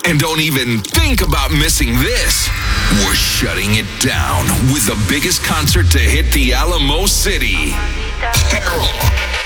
And don't even think about missing this. We're shutting it down with the biggest concert to hit the Alamo City. Carol.